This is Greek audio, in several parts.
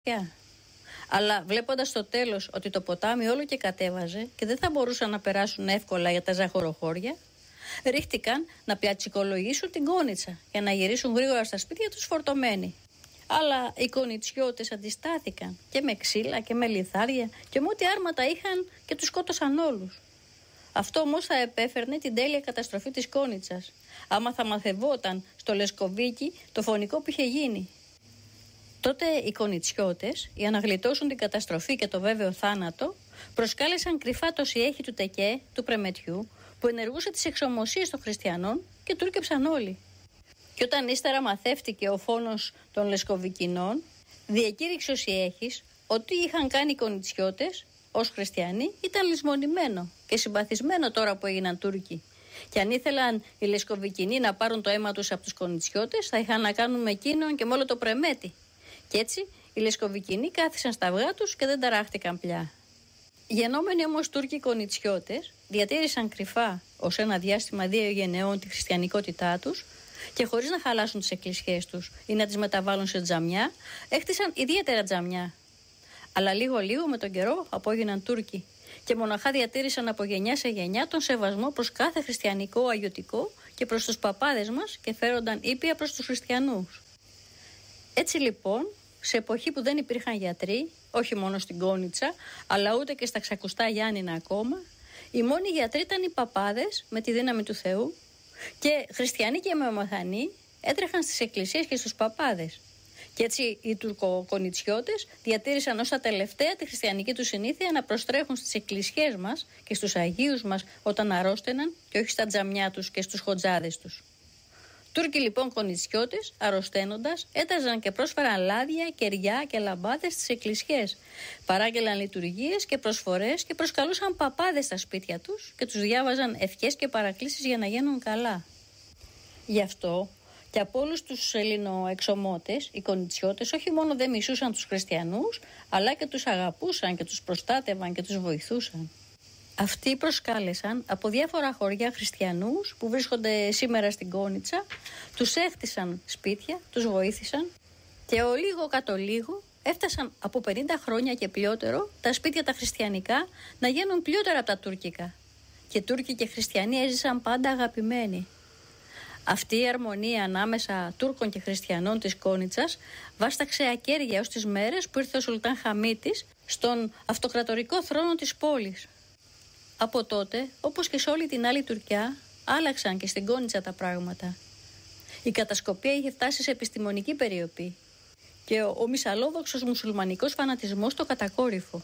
Αλλά βλέποντας στο τέλος ότι το ποτάμι όλο και κατέβαζε και δεν θα μπορούσαν να περάσουν εύκολα για τα ζαχοροχώρια, ρίχτηκαν να πλατσικολογήσουν την κόνιτσα για να γυρίσουν γρήγορα στα σπίτια τους φορτωμένοι. Αλλά οι κονιτσιώτες αντιστάθηκαν και με ξύλα και με λιθάρια και με ό,τι άρματα είχαν και τους σκότωσαν όλους. Αυτό όμως θα επέφερνε την τέλεια καταστροφή της κόνιτσας, άμα θα μαθευόταν στο Λεσκοβίκι το φωνικό που είχε γίνει. Τότε οι κονιτσιώτες, για να γλιτώσουν την καταστροφή και το βέβαιο θάνατο, προσκάλεσαν κρυφά το σιέχη του Τεκέ, του Πρεμετιού, που ενεργούσε τις εξωμοσίες των χριστιανών και τούρκεψαν όλοι. Και όταν ύστερα μαθεύτηκε ο φόνος των Λεσκοβικινών, διακήρυξε ο σιέχης ότι είχαν κάνει οι κονιτσιώτες ως χριστιανοί ήταν λησμονημένο και συμπαθισμένο τώρα που έγιναν Τούρκοι. Και αν ήθελαν οι Λεσκοβικινοί να πάρουν το αίμα τους από τους κονιτσιώτες, θα είχαν να κάνουν με εκείνον και με όλο το Πρεμέτη. Και έτσι οι Λεσκοβικινοί κάθισαν στα αυγά τους και δεν ταράχτηκαν πια. Γενόμενοι όμως Τούρκοι κονιτσιώτες διατήρησαν κρυφά ως ένα διάστημα 2 γενεών τη χριστιανικότητά τους και χωρίς να χαλάσουν τις εκκλησίες τους ή να τις μεταβάλουν σε τζαμιά, έχτισαν ιδιαίτερα τζαμιά. Αλλά λίγο με τον καιρό απόγιναν Τούρκοι και μοναχά διατήρησαν από γενιά σε γενιά τον σεβασμό προς κάθε χριστιανικό αγιωτικό και προς τους παπάδες μας και φέρονταν ήπια προς τους χριστιανούς. Έτσι λοιπόν, σε εποχή που δεν υπήρχαν γιατροί, όχι μόνο στην Κόνιτσα, αλλά ούτε και στα ξακουστά Γιάννηνα ακόμα, οι μόνοι γιατροί ήταν οι παπάδες με τη δύναμη του Θεού και χριστιανοί και μεμαθανοί έτρεχαν στις εκκλησίες και στους παπάδες. Και έτσι οι τουρκοκονιτσιώτες διατήρησαν ως τα τελευταία τη χριστιανική του συνήθεια να προστρέχουν στις εκκλησίες μας και στους Αγίους μας όταν αρρώστεναν και όχι στα τζαμιά τους και στους χοτζάδες τους. Τούρκοι λοιπόν κονιτσιώτες, αρρωσταίνοντας, έταζαν και πρόσφεραν λάδια, κεριά και λαμπάδες στις εκκλησίες. Παράγγελαν λειτουργίες και προσφορές και προσκαλούσαν παπάδες στα σπίτια τους και τους διάβαζαν ευχές και παρακλήσεις για να γίνουν καλά. Γι' αυτό και από όλους τους Ελληνοεξωμότες, οι κονιτσιώτες όχι μόνο δεν μισούσαν τους χριστιανούς, αλλά και τους αγαπούσαν και τους προστάτευαν και τους βοηθούσαν. Αυτοί προσκάλεσαν από διάφορα χωριά χριστιανούς που βρίσκονται σήμερα στην Κόνιτσα, τους έχτισαν σπίτια, τους βοήθησαν και ο λίγο κατ' λίγο έφτασαν από 50 χρόνια και πλειότερο τα σπίτια τα χριστιανικά να γίνουν πλειότερα από τα τουρκικά. Και Τούρκοι και χριστιανοί έζησαν πάντα αγαπημένοι. Αυτή η αρμονία ανάμεσα Τούρκων και χριστιανών της Κόνιτσας βάσταξε ακέρια ως τις μέρες που ήρθε ο Σουλτάν Χαμίτης στον αυτοκρατορικό θρόνο της πόλης. Από τότε, όπως και σε όλη την άλλη Τουρκιά, άλλαξαν και στην Κόνιτσα τα πράγματα. Η κατασκοπία είχε φτάσει σε επιστημονική περιοπή και ο μυσαλόδοξος μουσουλμανικός φανατισμός το κατακόρυφο.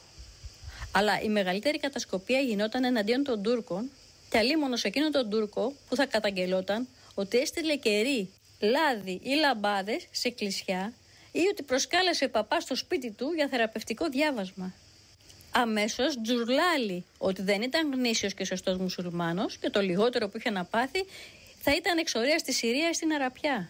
Αλλά η μεγαλύτερη κατασκοπία γινόταν εναντίον των Τούρκων και αλίμονο σε εκείνον τον Τούρκο που θα καταγγελόταν ότι έστειλε κερί, λάδι ή λαμπάδες σε εκκλησιά ή ότι προσκάλεσε παπά στο σπίτι του για θεραπευτικό διάβασμα. Αμέσως τζουρλάλει ότι δεν ήταν γνήσιος και σωστός μουσουλμάνος και το λιγότερο που είχε να πάθει θα ήταν εξορία στη Συρία ή στην Αραπιά.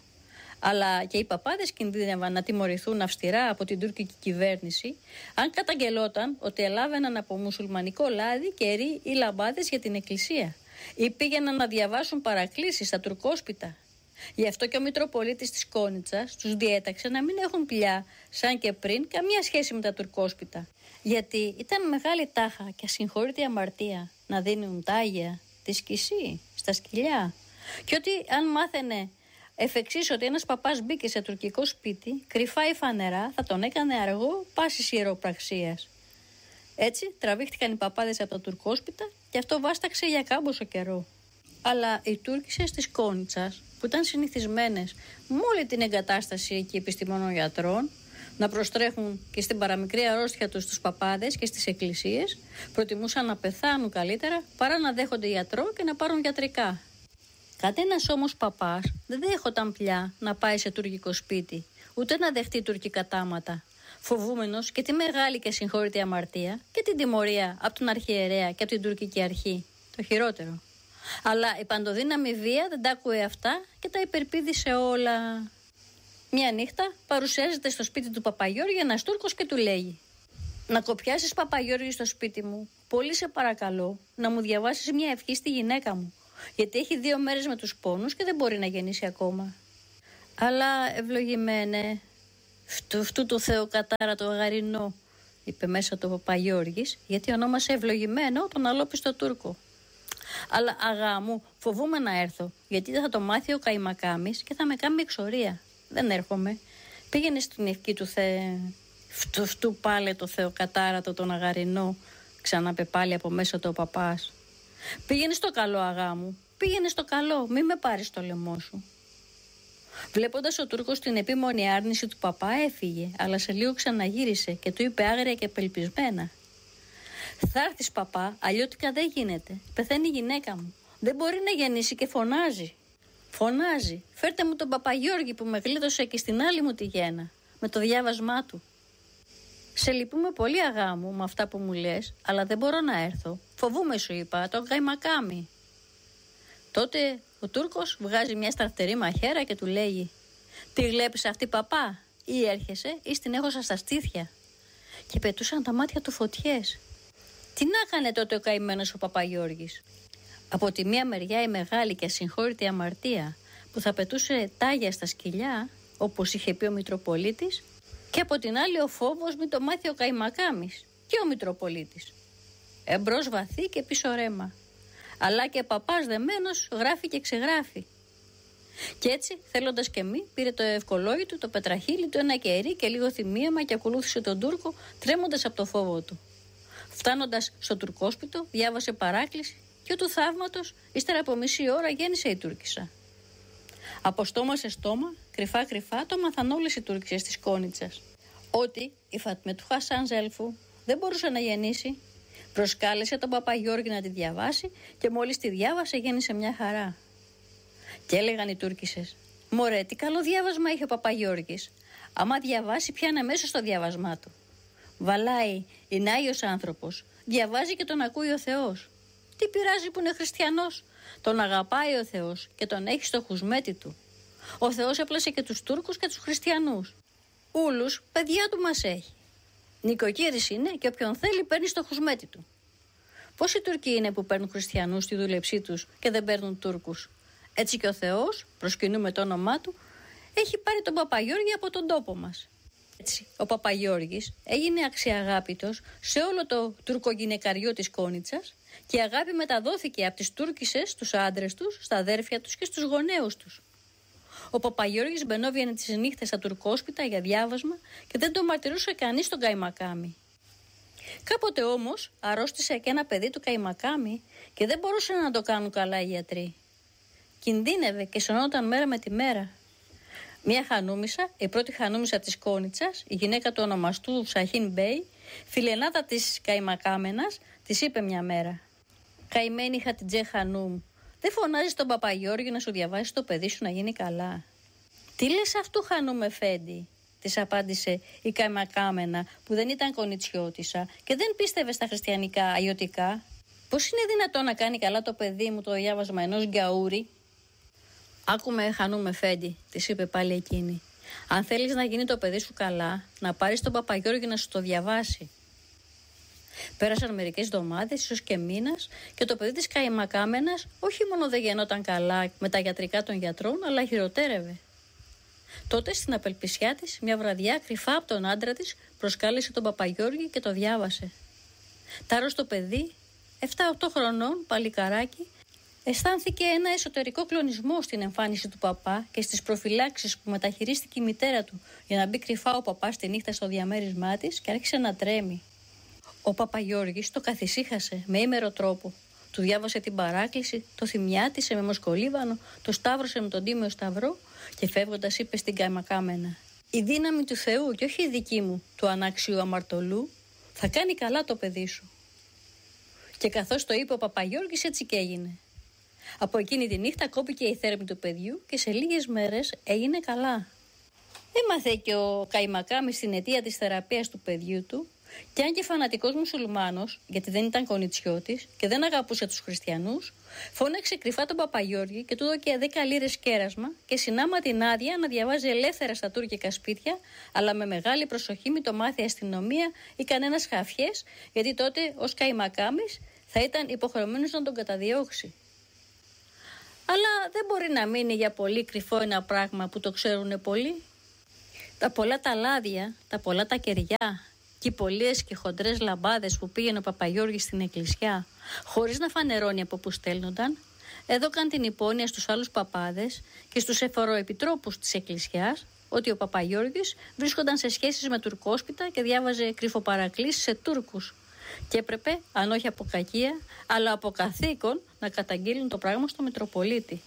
Αλλά και οι παπάδες κινδύνευαν να τιμωρηθούν αυστηρά από την τουρκική κυβέρνηση αν καταγγελόταν ότι ελάβαιναν από μουσουλμανικό λάδι, κερί ή λαμπάδες για την εκκλησία ή πήγαιναν να διαβάσουν παρακλήσεις στα τουρκόσπιτα. Γι' αυτό και ο Μητροπολίτης της Κόνιτσας τους διέταξε να μην έχουν πια, σαν και πριν, καμία σχέση με τα τουρκόσπιτα. Γιατί ήταν μεγάλη τάχα και ασυγχώρητη αμαρτία να δίνουν τάγια τη σκισή στα σκυλιά. Και ότι αν μάθαινε εφ' εξής ότι ένας παπάς μπήκε σε τουρκικό σπίτι, κρυφά ή φανερά θα τον έκανε αργό πάσης ιεροπραξίας. Έτσι τραβήχτηκαν οι παπάδες από τα τουρκόσπιτα και αυτό βάσταξε για κάμποσο καιρό. Αλλά οι Τούρκισσες της Κόνιτσας, που ήταν συνηθισμένες με όλη την εγκατάσταση εκεί επιστημόνων γιατρών, να προστρέχουν και στην παραμικρή αρρώστια τους στους παπάδες και στις εκκλησίες, προτιμούσαν να πεθάνουν καλύτερα παρά να δέχονται γιατρό και να πάρουν γιατρικά. Κανένας όμως παπάς δεν δέχονταν πια να πάει σε τουρκικό σπίτι, ούτε να δεχτεί τουρκικά τάματα, φοβούμενος και τη μεγάλη και συγχώρητη αμαρτία και την τιμωρία από τον αρχιερέα και από την τουρκική αρχή, το χειρότερο. Αλλά η παντοδύναμη βία δεν τα άκουε αυτά και τα υπερπήδησε όλα. Μια νύχτα παρουσιάζεται στο σπίτι του Παπαγιώργη ένας Τούρκος και του λέγει: «Να κοπιάσεις, Παπαγιώργη, στο σπίτι μου. Πολύ σε παρακαλώ να μου διαβάσεις μια ευχή στη γυναίκα μου, γιατί έχει 2 μέρες με τους πόνους και δεν μπορεί να γεννήσει ακόμα». «Αλλά ευλογημένε, Φτού το Θεοκατάρα το αγαρινό, είπε μέσα το Παπαγιώργης, γιατί ονόμασε ευλογημένο τον αλόπιστο Τούρκο. Αλλά αγά μου, φοβούμαι να έρθω, γιατί δεν θα το μάθει ο Καϊμακάμης και θα με κάνει εξορία. Δεν έρχομαι. Πήγαινε στην ευχή του Φτού πάλε το Θεοκατάρατο τον αγαρινό, ξαναπε πάλι από μέσα το παπάς. Πήγαινε στο καλό, αγά μου, πήγαινε στο καλό, μη με πάρεις το λαιμό σου. Βλέποντας ο Τούρκος την επίμονη άρνηση του παπά, έφυγε, αλλά σε λίγο ξαναγύρισε και του είπε άγρια και απελπισμένα: θα έρθεις, παπά, αλλιώτικα δεν γίνεται. Πεθαίνει η γυναίκα μου. Δεν μπορεί να γεννήσει και φωνάζει. Φωνάζει. Φέρτε μου τον Παπαγιώργη που με γλίτωσε και στην άλλη μου τη γέννα, με το διάβασμά του. Σε λυπούμε πολύ, αγά μου, με αυτά που μου λες, αλλά δεν μπορώ να έρθω. Φοβούμαι, σου είπα, τον Καϊμακάμη. Τότε ο Τούρκος βγάζει μια στραφτερή μαχαίρα και του λέει: τι βλέπεις αυτή, παπά, ή έρχεσαι ή στην έχω στα στήθια. Και πετούσαν τα μάτια του φωτιές. Τι να έκανε τότε ο καημένος ο Παπαγιώργης? Από τη μία μεριά η μεγάλη και ασυγχώρητη αμαρτία που θα πετούσε τάγια στα σκυλιά, όπως είχε πει ο Μητροπολίτης, και από την άλλη ο φόβος μην το μάθει ο Καϊμακάμης και ο Μητροπολίτης. Εμπρός βαθύ και πίσω ρέμα. Αλλά και παπάς δεμένος γράφει και ξεγράφει. Και έτσι, θέλοντας και μη, πήρε το ευκολόι του, το πετραχύλι του, ένα κερί και λίγο θυμίαμα και ακολούθησε τον Τούρκο, τρέμοντας από το φόβο του. Φτάνοντας στο τουρκόσπιτο, διάβασε παράκληση και του θαύματος, ύστερα από μισή ώρα γέννησε η Τούρκισσα. Από στόμα σε στόμα, κρυφά κρυφά, το μάθαν όλες οι Τούρκισσες της Κόνιτσας. Ότι η Φατμέ του Χασάν Ζέλφου δεν μπορούσε να γεννήσει, προσκάλεσε τον Παπαγιώργη να τη διαβάσει και μόλις τη διάβασε γέννησε μια χαρά. Και έλεγαν οι Τούρκισσες: μωρέ, τι καλό διάβασμα είχε ο Παπαγιώργης. Άμα διαβάσει, πιάνε αμέσως το διάβασμά του. Βαλάει, είναι Άγιος άνθρωπος, διαβάζει και τον ακούει ο Θεός. Τι πειράζει που είναι χριστιανός? Τον αγαπάει ο Θεός και τον έχει στο χουσμέτι του. Ο Θεός έπλασε και τους Τούρκους και τους χριστιανούς. Ούλους παιδιά του μας έχει. Νοικοκύρης είναι και όποιον θέλει παίρνει στο χουσμέτι του. Πόσοι Τούρκοι είναι που παίρνουν χριστιανούς στη δούλεψή τους και δεν παίρνουν Τούρκους? Έτσι και ο Θεός, προσκυνούμε το όνομά του, έχει πάρει τον Παπαγιώργη από τον τόπο μας. Έτσι, ο Παπαγιώργης έγινε αξιαγάπητος σε όλο το τουρκογυναικαριό της Κόνιτσας και η αγάπη μεταδόθηκε από τις Τούρκισσες στους άντρες τους, στα αδέρφια τους και στους γονέους τους. Ο Παπαγιώργης μπαινόβγαινε τις νύχτες στα τουρκόσπιτα για διάβασμα και δεν το μαρτυρούσε κανείς στον Καϊμακάμη. Κάποτε όμως αρρώστησε και ένα παιδί του Καϊμακάμη και δεν μπορούσαν να το κάνουν καλά οι γιατροί. Κινδύνευε και σωνόταν μέρα με τη μέρα. Μια χανούμισσα, η πρώτη χανούμισσα της Κόνιτσας, η γυναίκα του ονομαστού Σαχίν Μπέι, φιλενάδα της Καϊμακάμενας, της είπε μια μέρα: καημένη Χατιτζέ Χανούμ, δεν φωνάζεις τον Παπαγιώργη να σου διαβάσει το παιδί σου να γίνει καλά? Τι λες αυτού, Χανούμ Εφέντη? της απάντησε η Καϊμακάμενα, που δεν ήταν κονιτσιώτισσα και δεν πίστευε στα χριστιανικά αγιωτικά. Πώς είναι δυνατόν να κάνει καλά το παιδί μου το διάβασμα ενός γκαούρι? Άκουμε, Χανούμ Εφέντη, της είπε πάλι εκείνη. Αν θέλεις να γίνει το παιδί σου καλά, να πάρεις τον Παπαγιώργη να σου το διαβάσει. Πέρασαν μερικές εβδομάδες, ίσως και μήνας, και το παιδί της Καϊμακάμενας όχι μόνο δεν γεννόταν καλά με τα γιατρικά των γιατρών, αλλά χειροτέρευε. Τότε στην απελπισιά της, μια βραδιά, κρυφά από τον άντρα της, προσκάλεσε τον Παπαγιώργη και το διάβασε. Τ' άρρωστο παιδί, 7-8 χρονών, παλικαράκι, αισθάνθηκε ένα εσωτερικό κλονισμό στην εμφάνιση του παπά και στις προφυλάξεις που μεταχειρίστηκε η μητέρα του για να μπει κρυφά ο παπάς τη νύχτα στο διαμέρισμά της και άρχισε να τρέμει. Ο Παπαγιώργης το καθησύχασε με ήμερο τρόπο. Του διάβασε την παράκληση, το θυμιάτισε με μοσκολίβανο, το σταύρωσε με τον τίμιο σταυρό και φεύγοντας είπε στην Καϊμακάμενα: η δύναμη του Θεού και όχι η δική μου, του ανάξιου αμαρτωλού, θα κάνει καλά το παιδί σου. Και καθώς το είπε ο Παπαγιώργης, έτσι και έγινε. Από εκείνη τη νύχτα κόπηκε η θέρμη του παιδιού και σε λίγες μέρες έγινε καλά. Έμαθε και ο Καϊμακάμης την αιτία της θεραπείας του παιδιού του, και αν και φανατικός μουσουλμάνος, γιατί δεν ήταν κονιτσιώτης και δεν αγαπούσε τους χριστιανούς, φώναξε κρυφά τον Παπαγιώργη και του δώκε 10 λίρες κέρασμα και συνάμα την άδεια να διαβάζει ελεύθερα στα τουρκικά σπίτια, αλλά με μεγάλη προσοχή μην το μάθει η αστυνομία ή κανένας χαφιές, γιατί τότε ως Καϊμακάμης θα ήταν υποχρεωμένος να τον καταδιώξει. Αλλά δεν μπορεί να μείνει για πολύ κρυφό ένα πράγμα που το ξέρουν πολλοί. Τα πολλά τα λάδια, τα πολλά τα κεριά και οι πολλές και χοντρές λαμπάδες που πήγαινε ο Παπαγιώργης στην εκκλησιά, χωρίς να φανερώνει από που στέλνονταν, έδωκαν την υπόνοια στους άλλους παπάδες και στους εφοροεπιτρόπους της εκκλησιάς ότι ο Παπαγιώργης βρίσκονταν σε σχέσεις με τουρκόσπιτα και διάβαζε κρυφοπαρακλήσεις σε Τούρκους και έπρεπε, αν όχι από κακία, αλλά από καθήκον, να καταγγείλουν το πράγμα στο Μητροπολίτη.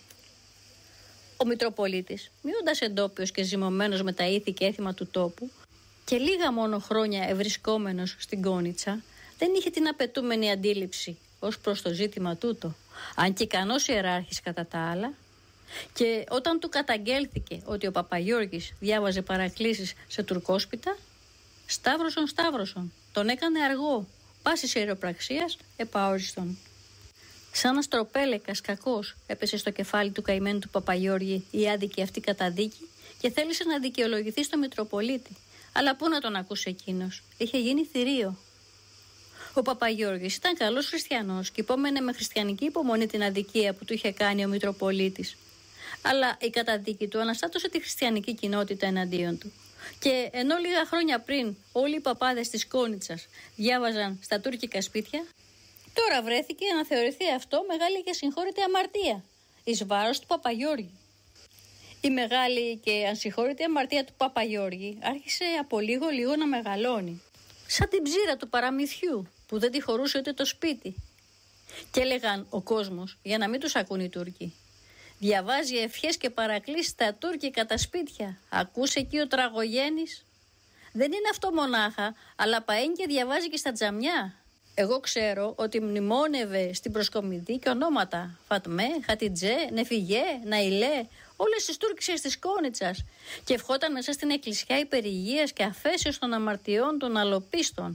Ο Μητροπολίτης, μειώντας εντόπιος και ζυμωμένος με τα ήθη και έθιμα του τόπου και λίγα μόνο χρόνια ευρισκόμενος στην Κόνιτσα, δεν είχε την απαιτούμενη αντίληψη ως προς το ζήτημα τούτο, αν και ικανός ιεράρχης κατά τα άλλα, και όταν του καταγγέλθηκε ότι ο Παπαγιώργης διάβαζε παρακλήσεις σε τουρκόσπιτα, σταύρωσον, τον έκανε αργό, πάσης ιεροπραξίας επαόριστον. Σαν αστροπέλεκας κακός έπεσε στο κεφάλι του καημένου του Παπαγιώργη η άδικη αυτή καταδίκη και θέλησε να δικαιολογηθεί στο Μητροπολίτη. Αλλά πού να τον ακούσει εκείνος, είχε γίνει θηρίο. Ο Παπαγιώργης ήταν καλός χριστιανός και υπόμενε με χριστιανική υπομονή την αδικία που του είχε κάνει ο Μητροπολίτης. Αλλά η καταδίκη του αναστάτωσε τη χριστιανική κοινότητα εναντίον του. Και ενώ λίγα χρόνια πριν όλοι οι παπάδες της Κόνιτσας διάβαζαν στα τουρκικά σπίτια, τώρα βρέθηκε να θεωρηθεί αυτό μεγάλη και συγχώρητη αμαρτία εις βάρος του Παπαγιώργη. Η μεγάλη και ασυγχώρητη αμαρτία του Παπαγιώργη άρχισε από λίγο να μεγαλώνει. Σαν την ψήρα του παραμυθιού που δεν τη χωρούσε ούτε το σπίτι. Και έλεγαν ο κόσμος, για να μην τους ακούν οι Τούρκοι, διαβάζει ευχές και παρακλήσεις στα τουρκικά τα σπίτια. Ακούσε εκεί ο τραγωγένης. Δεν είναι αυτό μονάχα, αλλά πααίνει και διαβάζει και στα τζαμιά. Εγώ ξέρω ότι μνημόνευε στην προσκομιδή και ονόματα Φατμέ, Χατιτζέ, Νεφιγέ, Ναϊλέ, όλες τις Τούρκισσες της Κόνιτσας και ευχόταν μέσα στην εκκλησιά υπερηγείας και αφέσεως των αμαρτιών των αλοπίστων.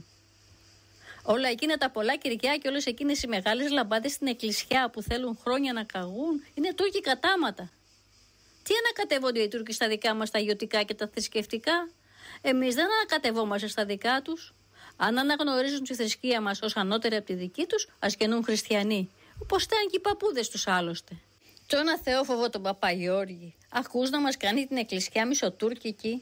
Όλα εκείνα τα πολλά κυριά και όλες εκείνες οι μεγάλες λαμπάδες στην εκκλησιά που θέλουν χρόνια να καγούν είναι Τούρκοι κατάματα. Τι ανακατεύονται οι Τούρκοι στα δικά μας τα αγιωτικά και τα θρησκευτικά? Εμείς δεν ανακατευόμαστε στα δικά τους. Αν αναγνωρίζουν τη θρησκεία μας ως ανώτερη από τη δική τους, ας γεννούν χριστιανοί. Όπως ήταν και οι παππούδες τους άλλωστε. Τον αθεόφοβο τον Παπαγιώργη, ακούς να μας κάνει την εκκλησιά μισοτούρκικη?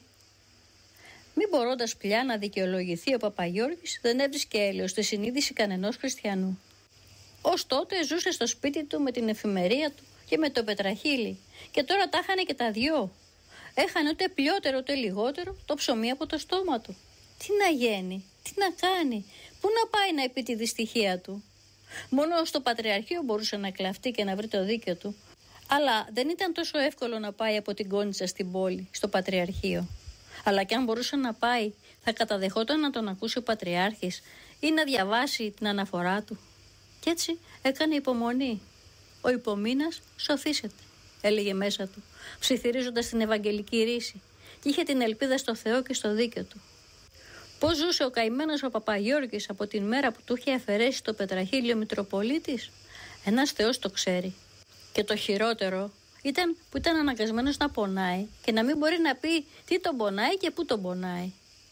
Μην μπορώντας πια να δικαιολογηθεί ο Παπαγιώργης, δεν έβρισκε έλεος στη συνείδηση κανενός χριστιανού. Ως τότε ζούσε στο σπίτι του με την εφημερία του και με το πετραχύλι, και τώρα τα χάνε και τα δυο. Έχανε ούτε πλειότερο ούτε λιγότερο το ψωμί από το στόμα του. Τι να γίνει, τι να κάνει, πού να πάει να πει τη δυστυχία του? Μόνο στο Πατριαρχείο μπορούσε να κλαφτεί και να βρει το δίκαιο του. Αλλά δεν ήταν τόσο εύκολο να πάει από την Κόνιτσα στην πόλη, στο Πατριαρχείο. Αλλά κι αν μπορούσε να πάει, θα καταδεχόταν να τον ακούσει ο Πατριάρχης ή να διαβάσει την αναφορά του. Κι έτσι έκανε υπομονή. Ο υπομείνας σωθήσεται, έλεγε μέσα του, ψιθυρίζοντας την Ευαγγελική ρίση, και είχε την ελπίδα στο Θεό και στο δίκαιο του. Πώς ζούσε ο καημένος ο Παπαγιώργης από την μέρα που του είχε αφαιρέσει το πετραχύλιο Μητροπολίτης? Ένας Θεός το ξέρει. Και το χειρότερο ήταν που ήταν αναγκασμένος να πονάει και να μην μπορεί να πει τι τον πονάει και πού τον πονάει.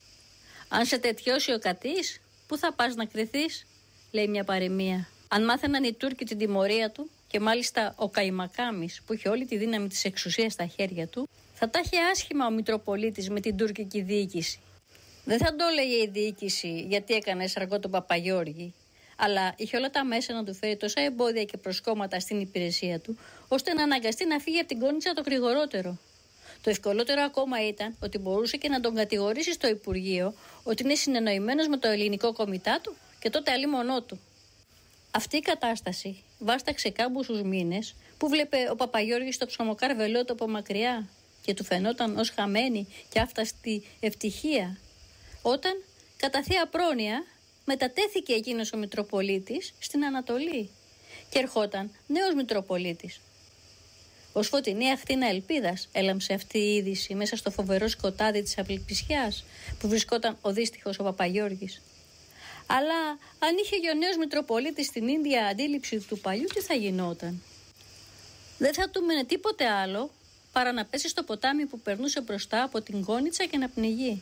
Αν σε τετιώσει ο κατής, πού θα πας να κρυθείς? Λέει μια παροιμία. Αν μάθαιναν οι Τούρκοι την τιμωρία του, και μάλιστα ο Καϊμακάμης που είχε όλη τη δύναμη της εξουσίας στα χέρια του, θα τα είχε άσχημα ο Μητροπολίτης με την τουρκική διοίκηση. Δεν θα το έλεγε η διοίκηση γιατί έκανε αργό τον Παπαγιώργη, αλλά είχε όλα τα μέσα να του φέρει τόσα εμπόδια και προσκόμματα στην υπηρεσία του, ώστε να αναγκαστεί να φύγει από την Κόνιτσα το γρηγορότερο. Το ευκολότερο ακόμα ήταν ότι μπορούσε και να τον κατηγορήσει στο Υπουργείο ότι είναι συνεννοημένος με το ελληνικό κομιτάτο και τότε αλίμονό του. Αυτή η κατάσταση βάσταξε κάμποσους μήνες που βλέπε ο Παπαγιώργης το ψωμοκάρβελό του από μακριά και του φαινόταν ως χαμένη και άφταστη ευτυχία, όταν κατά θεία πρόνοια μετατέθηκε εκείνος ο Μητροπολίτης στην Ανατολή και ερχόταν νέος Μητροπολίτης. Ως φωτεινή αχτίνα ελπίδας έλαμψε αυτή η είδηση μέσα στο φοβερό σκοτάδι της απελπισιάς που βρισκόταν ο δύστιχος ο Παπαγιώργης. Αλλά αν είχε και ο νέος Μητροπολίτης στην ίδια αντίληψη του παλιού, τι θα γινόταν? Δεν θα του μένε τίποτε άλλο παρά να πέσει στο ποτάμι που περνούσε μπροστά από την Κόνιτσα και να πνιγεί.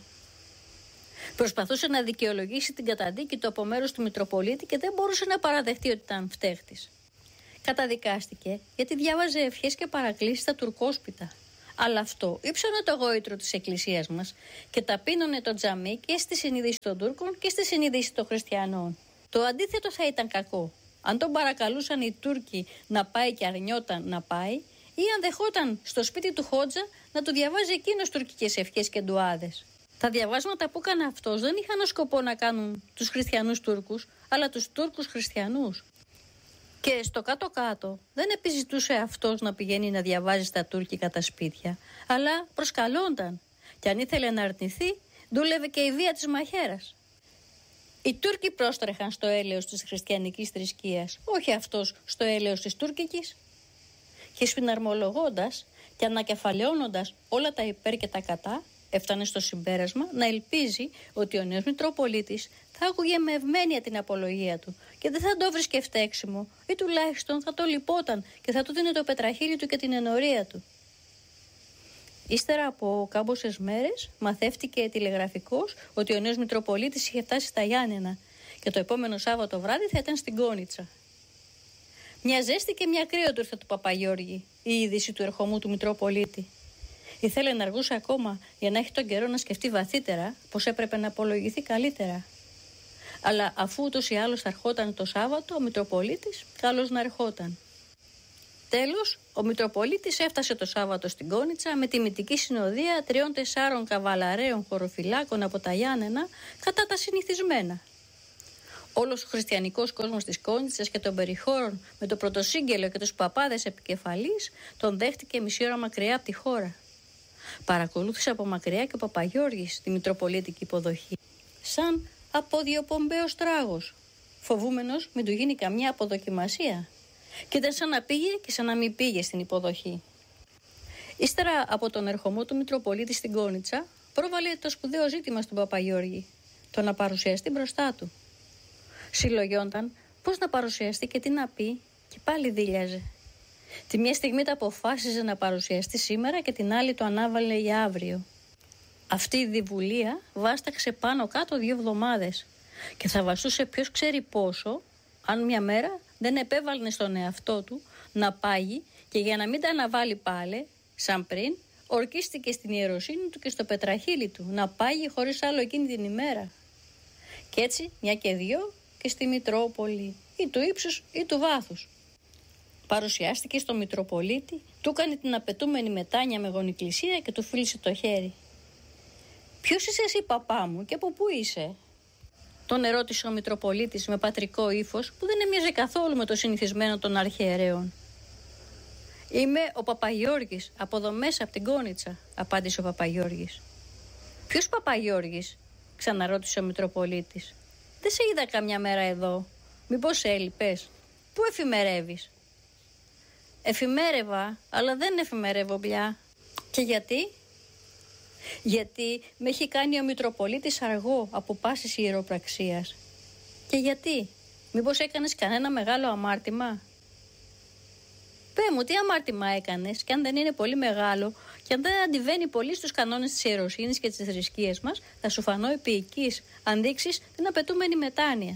Προσπαθούσε να δικαιολογήσει την καταδίκη του από μέρους του Μητροπολίτη και δεν μπορούσε να παραδεχτεί ότι ήταν φταίχτης. Καταδικάστηκε γιατί διάβαζε ευχές και παρακλήσεις στα τουρκόσπιτα. Αλλά αυτό ύψωνε το γόητρο της εκκλησίας μας και ταπείνωνε το τζαμί και στη συνείδηση των Τούρκων και στη συνείδηση των χριστιανών. Το αντίθετο θα ήταν κακό. Αν τον παρακαλούσαν οι Τούρκοι να πάει και αρνιόταν να πάει, ή αν δεχόταν στο σπίτι του Χότζα να του διαβάζει εκείνος τουρκικές ευχές και ντουάδες. Τα διαβάσματα που έκανε αυτός δεν είχαν ως σκοπό να κάνουν τους χριστιανούς Τούρκους, αλλά τους Τούρκους χριστιανούς. Και στο κάτω-κάτω δεν επιζητούσε αυτός να πηγαίνει να διαβάζει στα τουρκικά τα σπίτια, αλλά προσκαλόνταν. Και αν ήθελε να αρνηθεί, δούλευε και η βία της μαχαίρας. Οι Τούρκοι πρόστρεχαν στο έλεος της χριστιανικής θρησκείας, όχι αυτός στο έλεος της τουρκικής. Και συναρμολογώντας και ανακεφαλαιώνοντας όλα τα υπέρ και τα κατά, έφτανε στο συμπέρασμα να ελπίζει ότι ο νέος Μητροπολίτης θα άκουγε με ευμένεια την απολογία του και δεν θα το βρίσκε φταίξιμο, ή τουλάχιστον θα το λυπόταν και θα του δίνει το πετραχίλι του και την ενορία του. Ύστερα από κάμποσες μέρες μαθεύτηκε τηλεγραφικώς ότι ο νέος Μητροπολίτης είχε φτάσει στα Γιάννενα και το επόμενο Σάββατο βράδυ θα ήταν στην Κόνιτσα. Μια ζέστη και μια κρύο του ήρθε του Παπαγιώργη η είδηση του ερχομού του Μητροπολίτη. Ήθελε να αργούσε ακόμα για να έχει τον καιρό να σκεφτεί βαθύτερα πως έπρεπε να απολογηθεί καλύτερα. Αλλά αφού ούτως ή άλλως θα ερχόταν το Σάββατο, ο Μητροπολίτης καλώς να ερχόταν. Τέλος, ο Μητροπολίτης έφτασε το Σάββατο στην Κόνιτσα με τιμητική συνοδεία 3-4 καβαλαραίων χωροφυλάκων από τα Γιάννενα κατά τα συνηθισμένα. Όλος ο χριστιανικός κόσμος της Κόνιτσας και των περιχώρων με το πρωτοσύγγελο και τους παπάδες επικεφαλής τον δέχτηκε μισή ώρα μακριά από τη χώρα. Παρακολούθησε από μακριά και ο Παπαγιώργης τη μητροπολίτικη υποδοχή. Σαν αποδιοπομπαίος τράγος, φοβούμενος μην του γίνει καμιά αποδοκιμασία. Και ήταν σαν να πήγε και σαν να μην πήγε στην υποδοχή. Ύστερα από τον ερχομό του Μητροπολίτη στην Κόνιτσα, πρόβαλε το σπουδαίο ζήτημα στον Παπαγιώργη, το να παρουσιαστεί μπροστά του. Συλλογιόνταν πώς να παρουσιαστεί και τι να πει, και πάλι δίλιαζε. Τη μια στιγμή τα αποφάσιζε να παρουσιαστεί σήμερα και την άλλη το ανάβαλε για αύριο. Αυτή η διβουλία βάσταξε πάνω κάτω 2 εβδομάδες και θα βαστούσε ποιος ξέρει πόσο, αν μια μέρα δεν επέβαλνε στον εαυτό του να πάγει και για να μην τα αναβάλει πάλι, σαν πριν, ορκίστηκε στην ιεροσύνη του και στο πετραχίλι του να πάγει χωρίς άλλο εκείνη την ημέρα. Κι έτσι, μια και 2 και στη Μητρόπολη, ή του ύψους ή του βάθους. Παρουσιάστηκε στο Μητροπολίτη, του έκανε την απαιτούμενη μετάνοια με γονικλησία και του φίλησε το χέρι. «Ποιος είσαι εσύ, παπά μου, και από πού είσαι?» Τον ερώτησε ο Μητροπολίτης με πατρικό ύφος που δεν έμοιαζε καθόλου με το συνηθισμένο των αρχιερέων. «Είμαι ο Παπαγιώργης, από εδώ μέσα, από την Κόνιτσα», απάντησε ο Παπαγιώργης. «Ποιος Παπαγιώργης?» ξαναρώτησε ο Μητροπολίτης. «Δεν σε είδα καμιά μέρα εδώ. Μήπως έλειπες? Πού εφημερεύεις?» «Εφημέρευα, αλλά δεν εφημερεύω πια». «Και γιατί?» «Γιατί με έχει κάνει ο Μητροπολίτης αργό από πάσης ιεροπραξίας». «Και γιατί? Μήπως έκανες κανένα μεγάλο αμάρτημα?» «Πέ μου, τι αμάρτημα έκανες, και αν δεν είναι πολύ μεγάλο και αν δεν αντιβαίνει πολύ στους κανόνες της ιεροσύνης και της θρησκείας μας, θα σου φανώ επίοικης αν δείξεις την απαιτούμενη μετάνοια».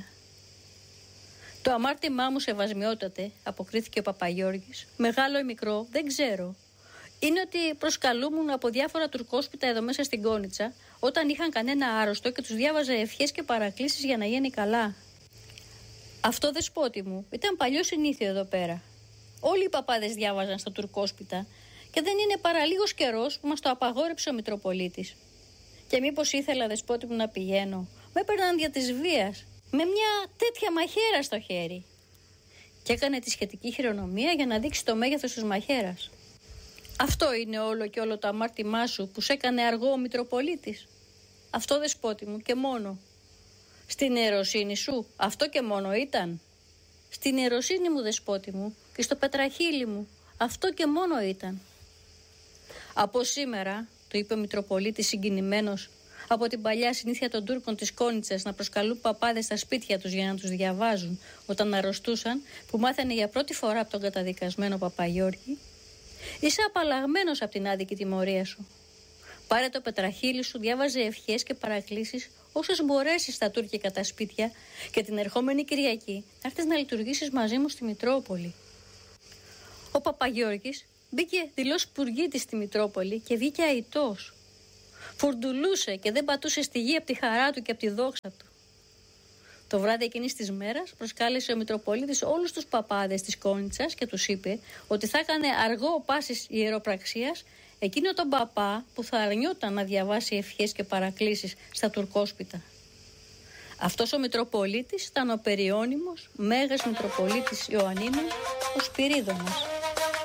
«Το αμάρτημά μου, σεβασμιότατε», αποκρίθηκε ο Παπαγιώργης, «μεγάλο ή μικρό, δεν ξέρω. Είναι ότι προσκαλούμουν από διάφορα τουρκόσπιτα εδώ μέσα στην Κόνιτσα όταν είχαν κανένα άρρωστο και τους διάβαζα ευχές και παρακλήσεις για να γίνει καλά. Αυτό, δεσπότη μου, ήταν παλιό συνήθιο εδώ πέρα. Όλοι οι παπάδες διάβαζαν στα τουρκόσπιτα και δεν είναι παρά λίγος καιρός που μας το απαγόρεψε ο Μητροπολίτης. Και μήπως ήθελα, δεσπότη μου, να πηγαίνω, με έπαιρναν δια της βίας, με μια τέτοια μαχαίρα στο χέρι». Και έκανε τη σχετική χειρονομία για να δείξει το μέγεθος της μαχαίρας. «Αυτό είναι όλο και όλο το αμάρτημά σου που σε έκανε αργό ο Μητροπολίτης?» «Αυτό, δεσπότη μου, και μόνο». «Στην ιεροσύνη σου, αυτό και μόνο ήταν?» «Στην ιεροσύνη μου, δεσπότη μου, και στο πετραχίλι μου, αυτό και μόνο ήταν». «Από σήμερα», του είπε ο Μητροπολίτης συγκινημένος, από την παλιά συνήθεια των Τούρκων της Κόνιτσας να προσκαλούν παπάδες στα σπίτια τους για να τους διαβάζουν όταν αρρωστούσαν, που μάθανε για πρώτη φορά από τον καταδικασμένο Παπαγιώργη, «είσαι απαλλαγμένος από την άδικη τιμωρία σου. Πάρε το πετραχίλι σου, διάβαζε ευχές και παρακλήσεις όσες μπορέσεις στα τουρκικά τα σπίτια και την ερχόμενη Κυριακή να έρθεις να λειτουργήσεις μαζί μου στη Μητρόπολη». Ο Παπαγιώργης μπήκε δηλώς υπουργίτης στη Μητρόπολη και βγήκε αητός. Φουρντουλούσε και δεν πατούσε στη γη από τη χαρά του και από τη δόξα του. Το βράδυ εκείνης της μέρας προσκάλεσε ο Μητροπολίτης όλους τους παπάδες της Κόνιτσας και τους είπε ότι θα έκανε αργό πάσης ιεροπραξίας εκείνο τον παπά που θα αρνιόταν να διαβάσει ευχές και παρακλήσεις στα τουρκόσπιτα. Αυτός ο Μητροπολίτης ήταν ο περιώνυμος Μέγας Μητροπολίτης Ιωαννίνων, ο Σπυρίδωνας.